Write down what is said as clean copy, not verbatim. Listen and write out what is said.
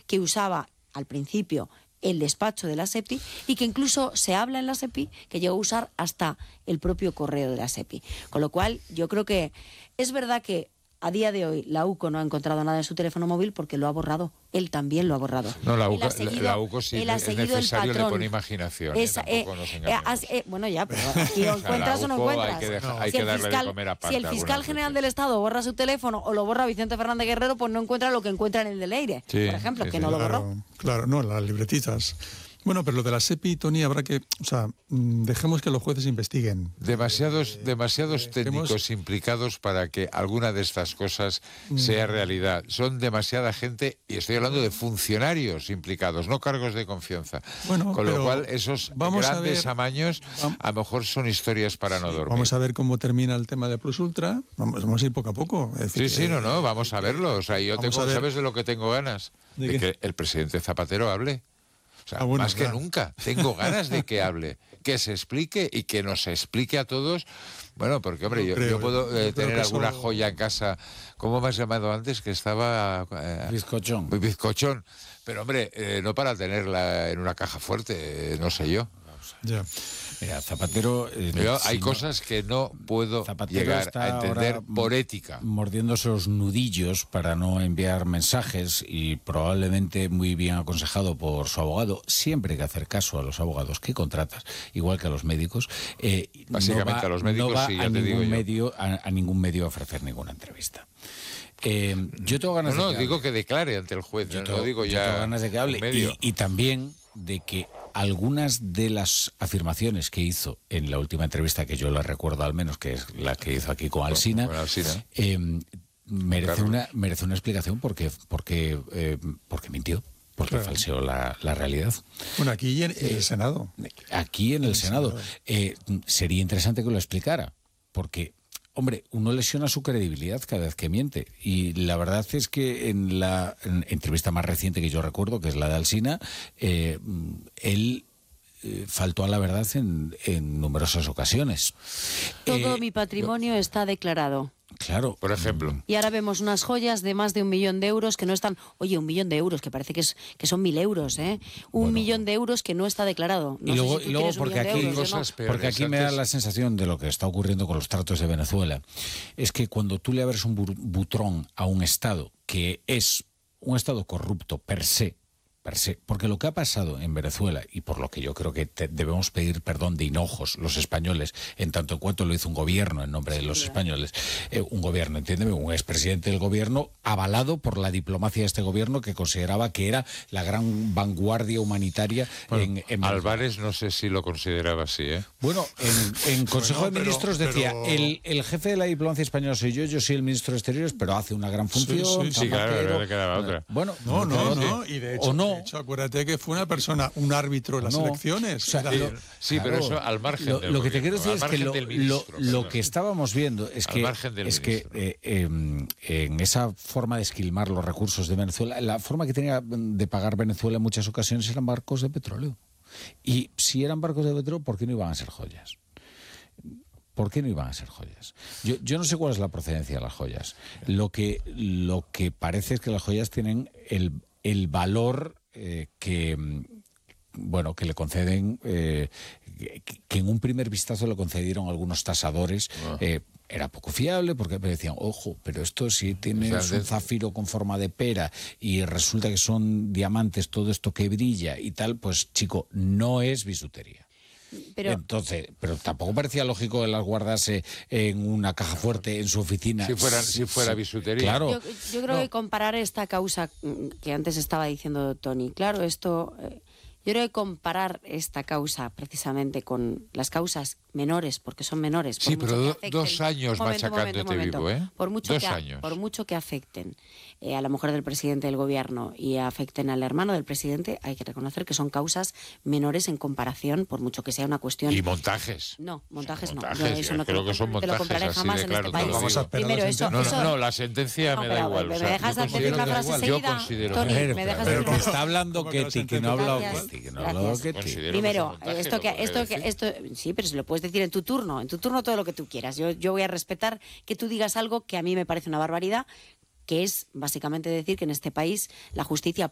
que usaba al principio el despacho de la SEPI y que incluso se habla en la SEPI que llegó a usar hasta el propio correo de la SEPI. Con lo cual, yo creo que es verdad que a día de hoy la UCO no ha encontrado nada en su teléfono móvil porque lo ha borrado. Él también lo ha borrado. No, la UCO sí es necesario, le pone imaginación. Bueno, ya, pero aquí lo encuentras o no encuentras. Hay que darle de comer aparte. Si el fiscal general del Estado borra su teléfono o lo borra Vicente Fernández Guerrero, pues no encuentra lo que encuentra en el de Leire, por ejemplo, que no lo borró. Claro, no, las libretitas. Bueno, pero lo de la SEPI, Tony, habrá que... O sea, dejemos que los jueces investiguen. Demasiados técnicos implicados para que alguna de estas cosas sea realidad. Son demasiada gente, y estoy hablando de funcionarios implicados, no cargos de confianza. Bueno, con lo cual, esos grandes amaños a lo mejor son historias para no dormir. Vamos a ver cómo termina el tema de Plus Ultra. Vamos a ir poco a poco. Es decir, vamos a verlo. O sea, ¿sabes de lo que tengo ganas? De que el presidente Zapatero hable. O sea, más que nunca, tengo ganas de que hable, que se explique y que nos explique a todos. Bueno, porque, hombre, yo puedo tener alguna joya en casa. ¿Cómo me has llamado antes? Que estaba... bizcochón. Bizcochón. Pero, hombre, no para tenerla en una caja fuerte, no sé yo. Ya. Mira, Zapatero... hay cosas que no puedo llegar a entender por ética. Mordiéndose los nudillos para no enviar mensajes, y probablemente muy bien aconsejado por su abogado. Siempre hay que hacer caso a los abogados que contratas, igual que a los médicos. Básicamente a los médicos, no va sí, ya te digo yo. a ningún medio a ofrecer ninguna entrevista. Yo tengo ganas de que digo que declare ante el juez. Yo tengo ganas de que hable. Y también de que algunas de las afirmaciones que hizo en la última entrevista, que yo la recuerdo al menos, que es la que hizo aquí con Alsina, merece una explicación porque mintió. Porque falseó la realidad. Bueno, aquí en el Senado. Aquí en el Senado. Sería interesante que lo explicara, porque... Hombre, uno lesiona su credibilidad cada vez que miente. Y la verdad es que en la entrevista más reciente que yo recuerdo, que es la de Alsina, él faltó a la verdad en numerosas ocasiones. Todo mi patrimonio está declarado. Claro. Por ejemplo. Y ahora vemos unas joyas de más de 1 millón de euros que no están... Oye, 1 millón de euros, que parece que son 1.000 euros, ¿eh? 1 millón de euros que no está declarado. No y luego, sé si tú quieres porque aquí, porque aquí me da la sensación de lo que está ocurriendo con los tratos de Venezuela. Es que cuando tú le abres un butrón a un Estado que es un Estado corrupto per se, porque lo que ha pasado en Venezuela, y por lo que yo creo que debemos pedir perdón de hinojos los españoles, en tanto en cuanto lo hizo un gobierno en nombre de los españoles, un gobierno, entiéndeme, un expresidente del gobierno avalado por la diplomacia de este gobierno, que consideraba que era la gran vanguardia humanitaria en Venezuela. Álvarez no sé si lo consideraba así, ¿eh? Bueno, en Consejo de Ministros decía, el jefe de la diplomacia española soy yo soy el ministro de Exteriores, pero hace una gran función. Sí, claro, le quedaba otra. Bueno, no, y de hecho... De hecho, acuérdate que fue una persona, un árbitro en las elecciones. O sea, pero eso al margen lo que te quiero decir es que lo que estábamos viendo es que en esa forma de esquilmar los recursos de Venezuela, la forma que tenía de pagar Venezuela en muchas ocasiones eran barcos de petróleo. Y si eran barcos de petróleo, ¿por qué no iban a ser joyas? ¿Por qué no iban a ser joyas? Yo no sé cuál es la procedencia de las joyas. Lo que parece es que las joyas tienen el valor que le conceden, que en un primer vistazo le concedieron algunos tasadores. Era poco fiable porque me decían, ojo, pero esto si tiene un zafiro con forma de pera y resulta que son diamantes, todo esto que brilla y tal, pues chico, no es bisutería. Pero tampoco parecía lógico que las guardase en una caja fuerte en su oficina. Si fuera bisutería. Claro. Yo creo que comparar esta causa que antes estaba diciendo Tony, claro, esto... Yo creo que comparar esta causa precisamente con las causas menores, porque son menores. Sí, pero 2 años machacándote vivo, ¿eh? Por mucho que afecten a la mujer del presidente del gobierno y afecten al hermano del presidente, hay que reconocer que son causas menores en comparación, por mucho que sea una cuestión... ¿Y montajes? No, montajes no. Eso no creo que son montajes, te lo compraré jamás en este país. Primero eso... No, la sentencia me da igual. ¿Me dejas decir una frase seguida? Tony, ¿me dejas decir que está hablando Ketty, que no ha hablado Ketty. Primero, esto sí, pero se lo puedes decir en tu turno todo lo que tú quieras. Yo voy a respetar que tú digas algo que a mí me parece una barbaridad, que es básicamente decir que en este país la justicia